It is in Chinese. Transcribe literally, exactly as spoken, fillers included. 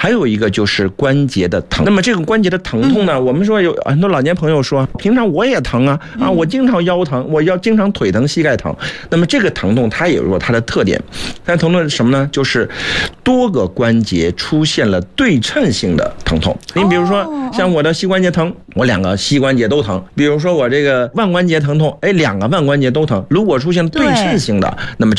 还有一个就是关节的疼。那么这个关节的疼痛呢，嗯、我们说有很多老年朋友说，平常我也疼啊，啊，我经常腰疼，我要经常腿疼、膝盖疼。那么这个疼痛它也有它的特点，它疼痛是什么呢？就是多个关节出现了对称性的疼痛。你比如说像我的膝关节疼，我两个膝关节都疼；比如说我这个腕关节疼痛，哎，两个腕关节都疼。如果出现对称性的，那么